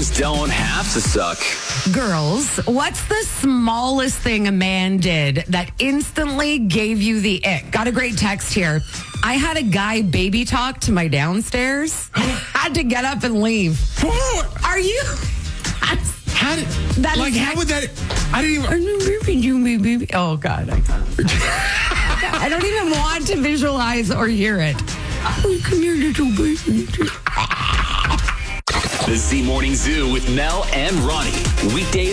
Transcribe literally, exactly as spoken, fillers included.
Things don't have to suck. Girls, what's the smallest thing a man did that instantly gave you the ick? Got a great text here. I had a guy baby talk to my downstairs. Had to get up and leave. Are you? How did, That like, is how would that, I didn't even. Oh, God. I, I don't even want to visualize or hear it. Oh, come here, little baby. The Z Morning Zoo with Mel and Ronnie. Weekdays